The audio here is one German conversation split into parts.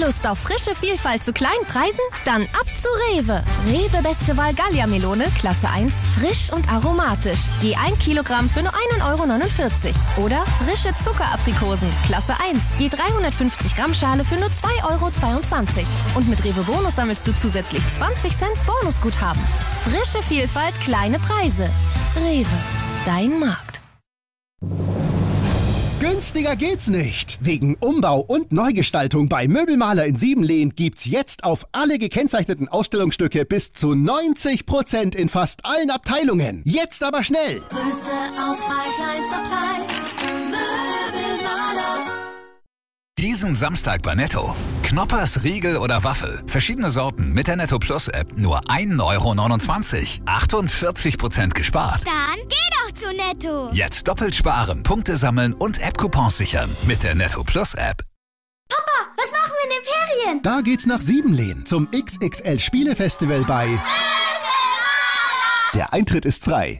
Lust auf frische Vielfalt zu kleinen Preisen? Dann ab zu Rewe. Rewe Beste Wahl Gallia-Melone, Klasse 1, frisch und aromatisch. Je 1 Kilogramm für nur 1,49 €. Oder frische Zuckeraprikosen, Klasse 1, je 350 Gramm Schale für nur 2,22 €. Und mit Rewe Bonus sammelst du zusätzlich 20 Cent Bonusguthaben. Frische Vielfalt, kleine Preise. Rewe, dein Markt. Günstiger geht's nicht. Wegen Umbau und Neugestaltung bei Möbelmaler in Siebenlehn gibt's jetzt auf alle gekennzeichneten Ausstellungsstücke bis zu 90% in fast allen Abteilungen. Jetzt aber schnell! Größte Auswahl, kleinster Preis. Möbelmaler. Diesen Samstag bei Netto. Knoppers, Riegel oder Waffel. Verschiedene Sorten mit der Netto Plus App. Nur 1,29 €. 48% gespart. Dann geh doch zu Netto. Jetzt doppelt sparen, Punkte sammeln und App-Coupons sichern. Mit der Netto Plus App. Papa, was machen wir in den Ferien? Da geht's nach Siebenlehn zum XXL Spielefestival bei Möbelmaler. Der Eintritt ist frei.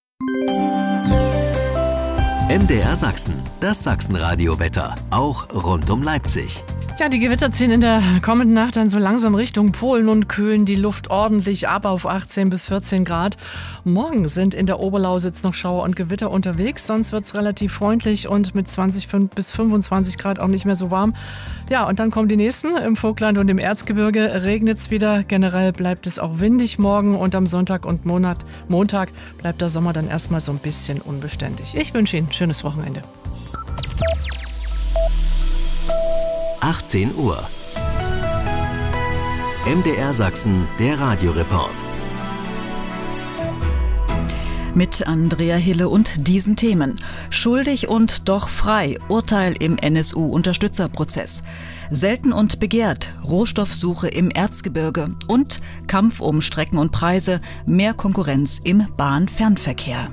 MDR Sachsen, das Sachsenradio-Wetter, auch rund um Leipzig. Ja, die Gewitter ziehen in der kommenden Nacht dann so langsam Richtung Polen und kühlen die Luft ordentlich ab auf 18 bis 14 Grad. Morgen sind in der Oberlausitz noch Schauer und Gewitter unterwegs, sonst wird es relativ freundlich und mit 20 bis 25 Grad auch nicht mehr so warm. Ja, und dann kommen die nächsten. Im Vogtland und im Erzgebirge regnet es wieder. Generell bleibt es auch windig morgen und am Sonntag und Montag bleibt der Sommer dann erstmal so ein bisschen unbeständig. Ich wünsche Ihnen ein schönes Wochenende. 18 Uhr. MDR Sachsen, der Radioreport. Mit Andrea Hille und diesen Themen. Schuldig und doch frei. Urteil im NSU-Unterstützerprozess. Selten und begehrt. Rohstoffsuche im Erzgebirge. Und Kampf um Strecken und Preise. Mehr Konkurrenz im Bahnfernverkehr.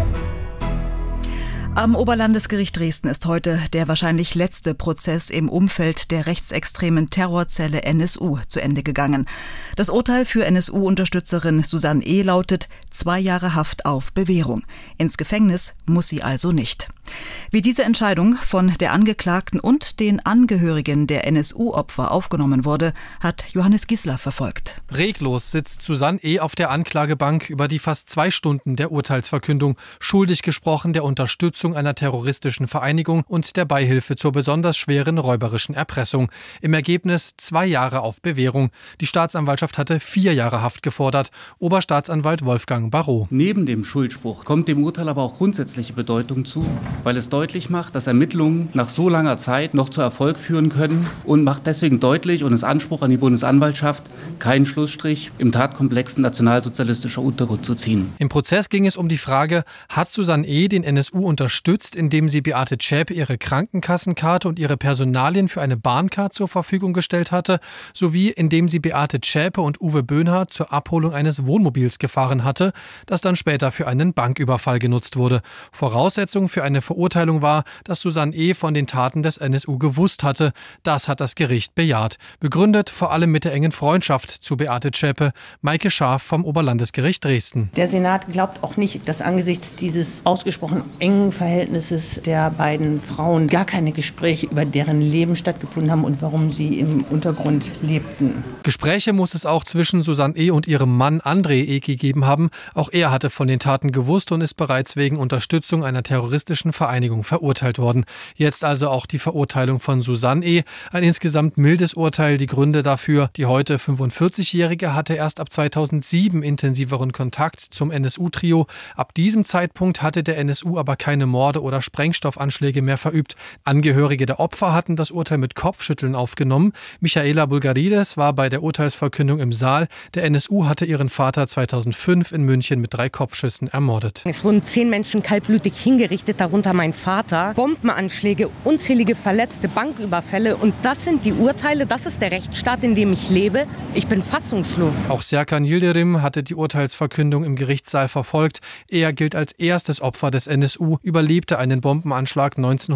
Am Oberlandesgericht Dresden ist heute der wahrscheinlich letzte Prozess im Umfeld der rechtsextremen Terrorzelle NSU zu Ende gegangen. Das Urteil für NSU-Unterstützerin Susanne E. lautet 2 Jahre Haft auf Bewährung. Ins Gefängnis muss sie also nicht. Wie diese Entscheidung von der Angeklagten und den Angehörigen der NSU-Opfer aufgenommen wurde, hat Johannes Gisler verfolgt. Reglos sitzt Susanne E. auf der Anklagebank über die fast 2 Stunden der Urteilsverkündung, schuldig gesprochen der Unterstützung einer terroristischen Vereinigung und der Beihilfe zur besonders schweren räuberischen Erpressung. Im Ergebnis 2 Jahre auf Bewährung. Die Staatsanwaltschaft hatte 4 Jahre Haft gefordert. Oberstaatsanwalt Wolfgang Barrot. Neben dem Schuldspruch kommt dem Urteil aber auch grundsätzliche Bedeutung zu, weil es deutlich macht, dass Ermittlungen nach so langer Zeit noch zu Erfolg führen können und macht deswegen deutlich und ist Anspruch an die Bundesanwaltschaft, keinen Schlussstrich im Tatkomplex nationalsozialistischer Untergrund zu ziehen. Im Prozess ging es um die Frage, hat Susanne E. den NSU unterstützt, indem sie Beate Zschäpe ihre Krankenkassenkarte und ihre Personalien für eine Bahncard zur Verfügung gestellt hatte, sowie indem sie Beate Zschäpe und Uwe Böhnhardt zur Abholung eines Wohnmobils gefahren hatte, das dann später für einen Banküberfall genutzt wurde. Voraussetzung für eine Verurteilung war, dass Susanne E. von den Taten des NSU gewusst hatte. Das hat das Gericht bejaht. Begründet vor allem mit der engen Freundschaft zu Beate Zschäpe. Maike Scharf vom Oberlandesgericht Dresden. Der Senat glaubt auch nicht, dass angesichts dieses ausgesprochen engen Verhältnisses der beiden Frauen gar keine Gespräche über deren Leben stattgefunden haben und warum sie im Untergrund lebten. Gespräche muss es auch zwischen Susanne E. und ihrem Mann André E. gegeben haben. Auch er hatte von den Taten gewusst und ist bereits wegen Unterstützung einer terroristischen Vereinigung verurteilt worden. Jetzt also auch die Verurteilung von Susanne E. Ein insgesamt mildes Urteil. Die Gründe dafür: Die heute 45-Jährige hatte erst ab 2007 intensiveren Kontakt zum NSU-Trio. Ab diesem Zeitpunkt hatte der NSU aber keine Morde oder Sprengstoffanschläge mehr verübt. Angehörige der Opfer hatten das Urteil mit Kopfschütteln aufgenommen. Michaela Bulgarides war bei der Urteilsverkündung im Saal. Der NSU hatte ihren Vater 2005 in München mit 3 Kopfschüssen ermordet. Es wurden 10 Menschen kaltblütig hingerichtet, darunter mein Vater. Bombenanschläge, unzählige Verletzte, Banküberfälle. Und das sind die Urteile, das ist der Rechtsstaat, in dem ich lebe. Ich bin fassungslos. Auch Serkan Yildirim hatte die Urteilsverkündung im Gerichtssaal verfolgt. Er gilt als erstes Opfer des NSU, überlebte einen Bombenanschlag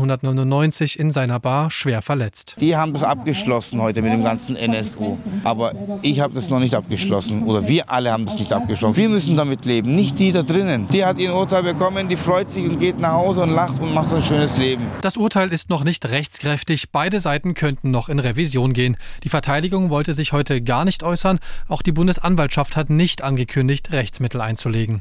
1999 in seiner Bar schwer verletzt. Die haben das abgeschlossen heute mit dem ganzen NSU. Aber ich habe das noch nicht abgeschlossen. Oder wir alle haben das nicht abgeschlossen. Wir müssen damit leben, nicht die da drinnen. Die hat ihr Urteil bekommen, die freut sich und geht nach Hause und lacht und macht ein schönes Leben. Das Urteil ist noch nicht rechtskräftig. Beide Seiten könnten noch in Revision gehen. Die Verteidigung wollte sich heute gar nicht äußern. Auch die Bundesanwaltschaft hat nicht angekündigt, Rechtsmittel einzulegen.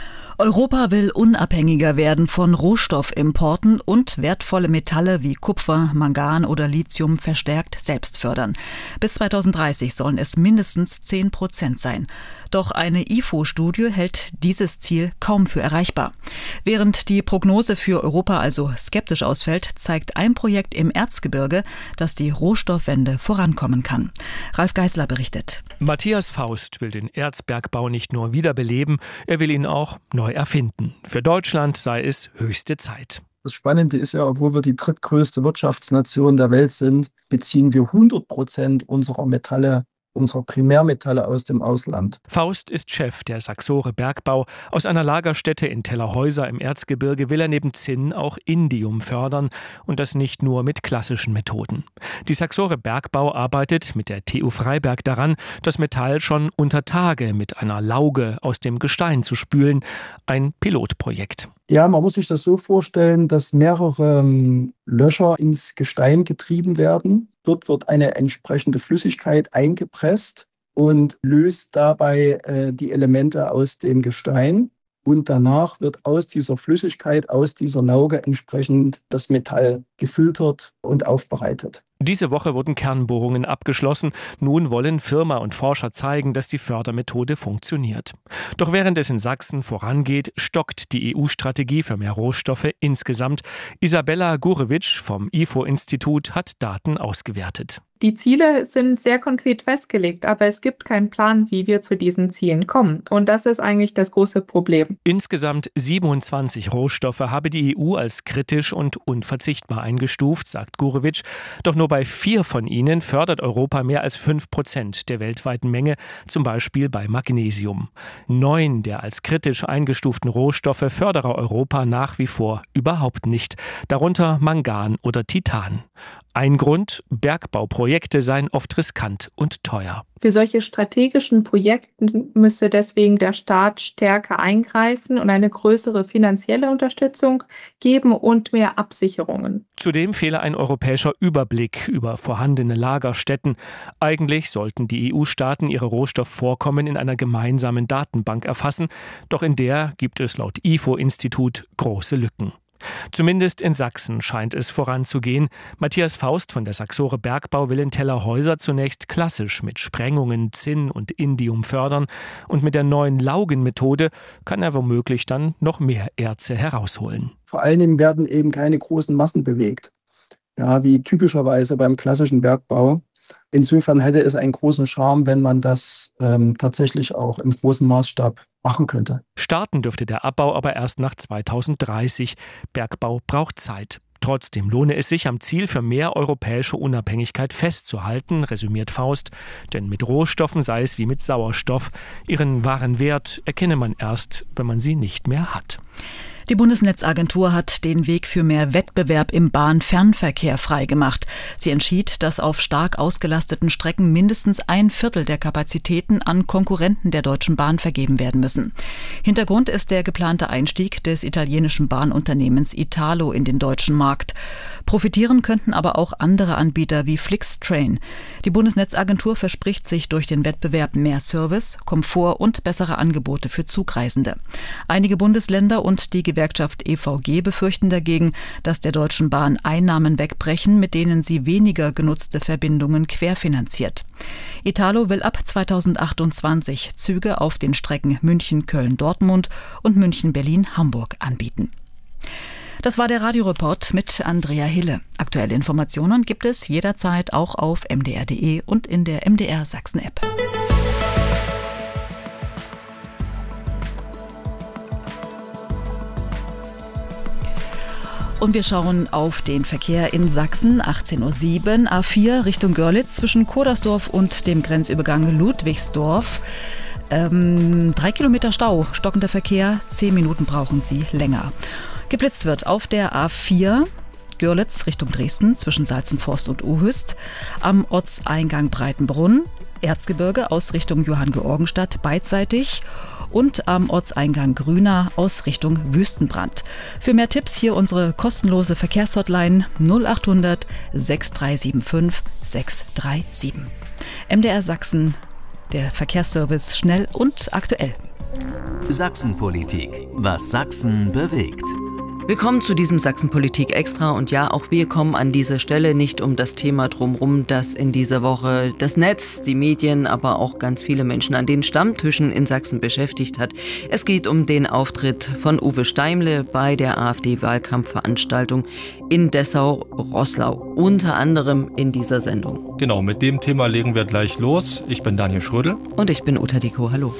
Europa will unabhängiger werden von Rohstoffimporten und wertvolle Metalle wie Kupfer, Mangan oder Lithium verstärkt selbst fördern. Bis 2030 sollen es mindestens 10% sein. Doch eine IFO-Studie hält dieses Ziel kaum für erreichbar. Während die Prognose für Europa also skeptisch ausfällt, zeigt ein Projekt im Erzgebirge, dass die Rohstoffwende vorankommen kann. Ralf Geisler berichtet. Matthias Faust will den Erzbergbau nicht nur wiederbeleben, er will ihn auch neu erfinden. Für Deutschland sei es höchste Zeit. Das Spannende ist ja, obwohl wir die drittgrößte Wirtschaftsnation der Welt sind, beziehen wir 100% unserer Metalle, unserer Primärmetalle aus dem Ausland. Faust ist Chef der Saxore Bergbau. Aus einer Lagerstätte in Tellerhäuser im Erzgebirge will er neben Zinn auch Indium fördern und das nicht nur mit klassischen Methoden. Die Saxore Bergbau arbeitet mit der TU Freiberg daran, das Metall schon unter Tage mit einer Lauge aus dem Gestein zu spülen. Ein Pilotprojekt. Ja, man muss sich das so vorstellen, dass mehrere Löcher ins Gestein getrieben werden. Dort wird eine entsprechende Flüssigkeit eingepresst und löst dabei die Elemente aus dem Gestein. Und danach wird aus dieser Flüssigkeit, aus dieser Lauge entsprechend das Metall gefiltert und aufbereitet. Diese Woche wurden Kernbohrungen abgeschlossen. Nun wollen Firma und Forscher zeigen, dass die Fördermethode funktioniert. Doch während es in Sachsen vorangeht, stockt die EU-Strategie für mehr Rohstoffe insgesamt. Isabella Gurewitsch vom IFO-Institut hat Daten ausgewertet. Die Ziele sind sehr konkret festgelegt, aber es gibt keinen Plan, wie wir zu diesen Zielen kommen. Und das ist eigentlich das große Problem. Insgesamt 27 Rohstoffe habe die EU als kritisch und unverzichtbar eingestuft, sagt Gurewitsch. Doch nur bei 4 von ihnen fördert Europa mehr als 5% der weltweiten Menge, zum Beispiel bei Magnesium. 9 der als kritisch eingestuften Rohstoffe fördere Europa nach wie vor überhaupt nicht, darunter Mangan oder Titan. Ein Grund: Bergbauprojekte seien oft riskant und teuer. Für solche strategischen Projekte müsste deswegen der Staat stärker eingreifen und eine größere finanzielle Unterstützung geben und mehr Absicherungen. Zudem fehle ein europäischer Überblick über vorhandene Lagerstätten. Eigentlich sollten die EU-Staaten ihre Rohstoffvorkommen in einer gemeinsamen Datenbank erfassen, doch in der gibt es laut IFO-Institut große Lücken. Zumindest in Sachsen scheint es voranzugehen. Matthias Faust von der Saxore Bergbau will in Tellerhäuser zunächst klassisch mit Sprengungen Zinn und Indium fördern und mit der neuen Laugenmethode kann er womöglich dann noch mehr Erze herausholen. Vor allen Dingen werden eben keine großen Massen bewegt, ja, wie typischerweise beim klassischen Bergbau. Insofern hätte es einen großen Charme, wenn man das tatsächlich auch im großen Maßstab machen könnte. Starten dürfte der Abbau aber erst nach 2030. Bergbau braucht Zeit. Trotzdem lohne es sich, am Ziel für mehr europäische Unabhängigkeit festzuhalten, resümiert Faust. Denn mit Rohstoffen sei es wie mit Sauerstoff. Ihren wahren Wert erkenne man erst, wenn man sie nicht mehr hat. Die Bundesnetzagentur hat den Weg für mehr Wettbewerb im Bahnfernverkehr freigemacht. Sie entschied, dass auf stark ausgelasteten Strecken mindestens 1/4 der Kapazitäten an Konkurrenten der Deutschen Bahn vergeben werden müssen. Hintergrund ist der geplante Einstieg des italienischen Bahnunternehmens Italo in den deutschen Markt. Profitieren könnten aber auch andere Anbieter wie Flixtrain. Die Bundesnetzagentur verspricht sich durch den Wettbewerb mehr Service, Komfort und bessere Angebote für Zugreisende. Einige Bundesländer und die Gewerkschaft EVG befürchten dagegen, dass der Deutschen Bahn Einnahmen wegbrechen, mit denen sie weniger genutzte Verbindungen querfinanziert. Italo will ab 2028 Züge auf den Strecken München-Köln-Dortmund und München-Berlin-Hamburg anbieten. Das war der Radioreport mit Andrea Hille. Aktuelle Informationen gibt es jederzeit auch auf mdr.de und in der MDR Sachsen-App. Und wir schauen auf den Verkehr in Sachsen. 18:07 Uhr, A4 Richtung Görlitz zwischen Kodersdorf und dem Grenzübergang Ludwigsdorf. 3 Kilometer Stau, stockender Verkehr, 10 Minuten brauchen Sie länger. Geblitzt wird auf der A4 Görlitz Richtung Dresden zwischen Salzenforst und Uhüst, am Ortseingang Breitenbrunn Erzgebirge aus Richtung Johanngeorgenstadt beidseitig und am Ortseingang Grüna aus Richtung Wüstenbrand. Für mehr Tipps hier unsere kostenlose Verkehrshotline 0800 6375 637. MDR Sachsen, der Verkehrsservice schnell und aktuell. Sachsenpolitik. Was Sachsen bewegt. Willkommen zu diesem Sachsenpolitik Extra und ja, auch wir kommen an dieser Stelle nicht um das Thema drumherum, das in dieser Woche das Netz, die Medien, aber auch ganz viele Menschen an den Stammtischen in Sachsen beschäftigt hat. Es geht um den Auftritt von Uwe Steimle bei der AfD-Wahlkampfveranstaltung in Dessau-Roßlau, unter anderem in dieser Sendung. Genau, mit dem Thema legen wir gleich los. Ich bin Daniel Schrödel. Und ich bin Uta Deko. Hallo.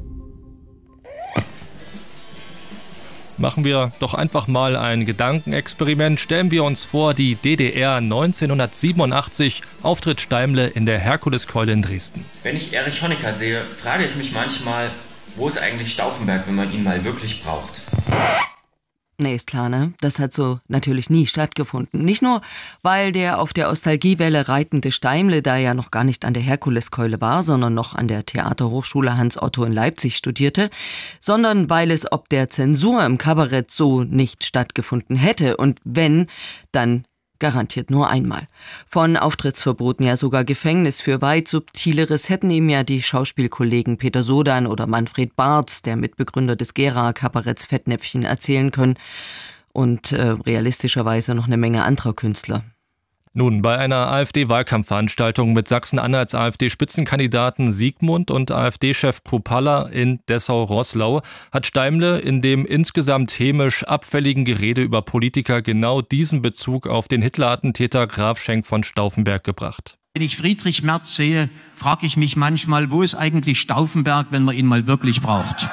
Machen wir doch einfach mal ein Gedankenexperiment. Stellen wir uns vor, die DDR 1987, Auftritt Steimle in der Herkuleskeule in Dresden. Wenn ich Erich Honecker sehe, frage ich mich manchmal, wo ist eigentlich Stauffenberg, wenn man ihn mal wirklich braucht? Nee, ist klar, ne? Das hat so natürlich nie stattgefunden. Nicht nur, weil der auf der Nostalgiewelle reitende Steimle da ja noch gar nicht an der Herkuleskeule war, sondern noch an der Theaterhochschule Hans Otto in Leipzig studierte, sondern weil es ob der Zensur im Kabarett so nicht stattgefunden hätte. Und wenn, dann garantiert nur einmal. Von Auftrittsverboten, ja sogar Gefängnis für weit subtileres hätten ihm ja die Schauspielkollegen Peter Sodan oder Manfred Bartz, der Mitbegründer des Gera-Kabaretts Fettnäpfchen, erzählen können. Und realistischerweise noch eine Menge anderer Künstler. Nun, bei einer AfD-Wahlkampfveranstaltung mit Sachsen-Anhalts AfD-Spitzenkandidaten Siegmund und AfD-Chef Kruppalla in Dessau-Roßlau hat Steimle in dem insgesamt hämisch abfälligen Gerede über Politiker genau diesen Bezug auf den Hitler-Attentäter Graf Schenk von Stauffenberg gebracht. Wenn ich Friedrich Merz sehe, frage ich mich manchmal, wo ist eigentlich Stauffenberg, wenn man ihn mal wirklich braucht?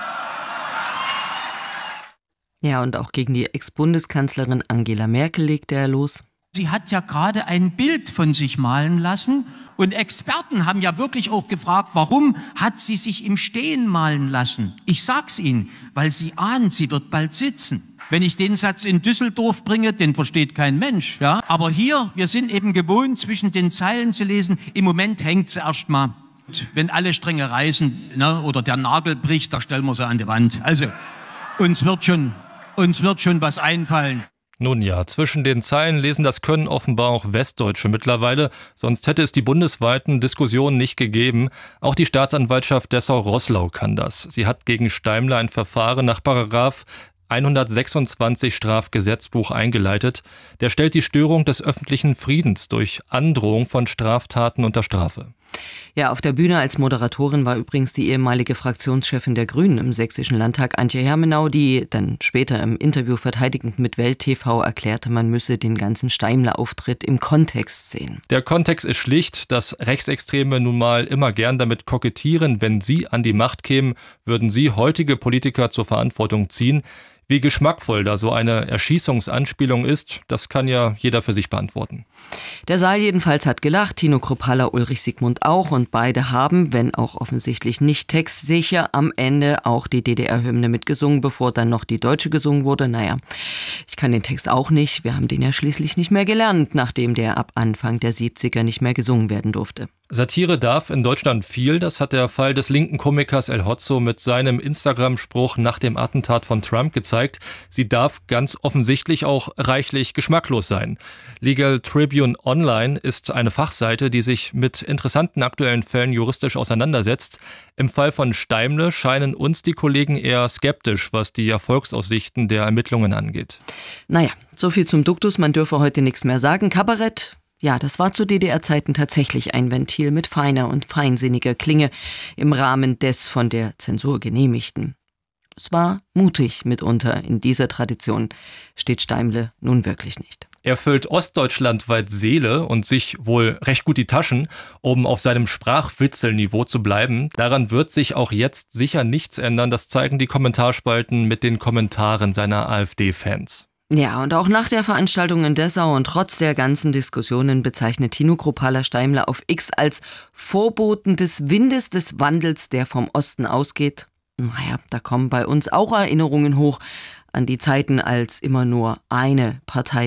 Ja, und auch gegen die Ex-Bundeskanzlerin Angela Merkel legte er los. Sie hat ja gerade ein Bild von sich malen lassen und Experten haben ja wirklich auch gefragt, warum hat sie sich im Stehen malen lassen? Ich sag's Ihnen, weil sie ahnt, sie wird bald sitzen. Wenn ich den Satz in Düsseldorf bringe, den versteht kein Mensch, ja? Aber hier, wir sind eben gewohnt, zwischen den Zeilen zu lesen. Im Moment hängt's erstmal. Wenn alle Stränge reißen, ne, oder der Nagel bricht, da stellen wir sie an die Wand. Also, uns wird schon was einfallen. Nun ja, zwischen den Zeilen lesen, das können offenbar auch Westdeutsche mittlerweile, sonst hätte es die bundesweiten Diskussionen nicht gegeben. Auch die Staatsanwaltschaft Dessau-Roßlau kann das. Sie hat gegen Steimle ein Verfahren nach Paragraph 126 Strafgesetzbuch eingeleitet. Der stellt die Störung des öffentlichen Friedens durch Androhung von Straftaten unter Strafe. Ja, auf der Bühne als Moderatorin war übrigens die ehemalige Fraktionschefin der Grünen im Sächsischen Landtag, Antje Hermenau, die dann später im Interview verteidigend mit Welt TV erklärte, man müsse den ganzen Steimle-Auftritt im Kontext sehen. Der Kontext ist schlicht, dass Rechtsextreme nun mal immer gern damit kokettieren, wenn sie an die Macht kämen, würden sie heutige Politiker zur Verantwortung ziehen. Wie geschmackvoll da so eine Erschießungsanspielung ist, das kann ja jeder für sich beantworten. Der Saal jedenfalls hat gelacht, Tino Kruppalla, Ulrich Siegmund auch, und beide haben, wenn auch offensichtlich nicht textsicher, am Ende auch die DDR-Hymne mitgesungen, bevor dann noch die deutsche gesungen wurde. Naja, ich kann den Text auch nicht, wir haben den ja schließlich nicht mehr gelernt, nachdem der ab Anfang der 70er nicht mehr gesungen werden durfte. Satire darf in Deutschland viel, das hat der Fall des linken Komikers El Hotzo mit seinem Instagram-Spruch nach dem Attentat von Trump gezeigt. Sie darf ganz offensichtlich auch reichlich geschmacklos sein. Legal Tribune Online ist eine Fachseite, die sich mit interessanten aktuellen Fällen juristisch auseinandersetzt. Im Fall von Steimle scheinen uns die Kollegen eher skeptisch, was die Erfolgsaussichten der Ermittlungen angeht. Naja, so viel zum Duktus, man dürfe heute nichts mehr sagen. Kabarett? Ja, das war zu DDR-Zeiten tatsächlich ein Ventil mit feiner und feinsinniger Klinge im Rahmen des von der Zensur genehmigten. Es war mutig mitunter, in dieser Tradition steht Steimle nun wirklich nicht. Er füllt ostdeutschlandweit Seele und sich wohl recht gut die Taschen, um auf seinem Sprachwitzelniveau zu bleiben. Daran wird sich auch jetzt sicher nichts ändern, das zeigen die Kommentarspalten mit den Kommentaren seiner AfD-Fans. Ja, und auch nach der Veranstaltung in Dessau und trotz der ganzen Diskussionen bezeichnet Tino Kruppalla Steimle auf X als Vorboten des Windes des Wandels, der vom Osten ausgeht. Naja, da kommen bei uns auch Erinnerungen hoch an die Zeiten, als immer nur eine Partei